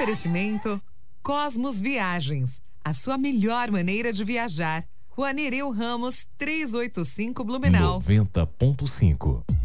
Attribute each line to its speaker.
Speaker 1: Oferecimento Cosmos Viagens, a sua melhor maneira de viajar. Rua Nereu Ramos, 385 Blumenau.
Speaker 2: 90.5.